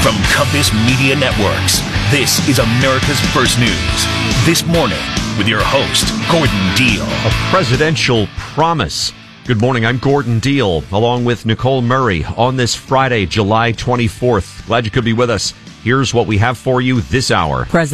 From Compass Media Networks, this is America's First News. This morning, with your host, Gordon Deal. A presidential promise. Good morning, I'm Gordon Deal, along with Nicole Murray, on this Friday, July 24th. Glad you could be with us. Here's what we have for you this hour.